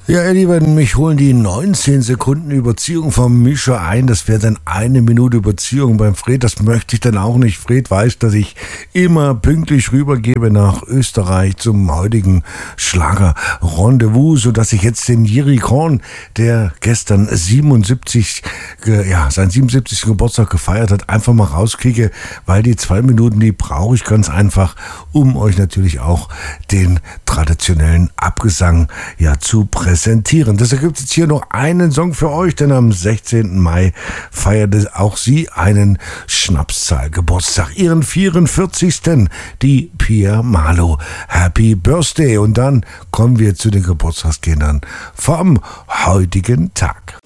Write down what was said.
Ja, ihr Lieben, mich holen die 19 Sekunden Überziehung vom Mischer ein. Das wäre dann 1 Minute Überziehung beim Fred. Das möchte ich dann auch nicht. Fred weiß, dass ich immer pünktlich rübergebe nach Österreich zum heutigen Schlager-Rendezvous, sodass ich jetzt den Jiri Korn, der gestern seinen 77. Geburtstag gefeiert hat, einfach mal rauskriege, weil die 2 Minuten, die brauche ich ganz einfach, um euch natürlich auch den traditionellen Abgesang zu präsentieren. Deshalb gibt es jetzt hier noch einen Song für euch, denn am 16. Mai feierte auch sie einen Schnapszahl-Geburtstag, ihren 44. Die Pia Malo. Happy Birthday! Und dann kommen wir zu den Geburtstagskindern vom heutigen Tag.